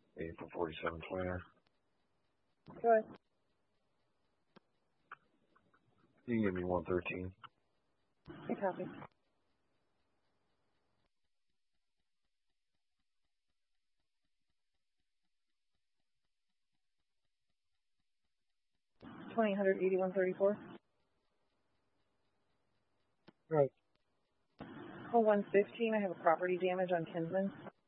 April 4720. Go ahead. You can give me 113. I copy. $2,181.34. Right. Call 115. I have a property damage on Kinsman.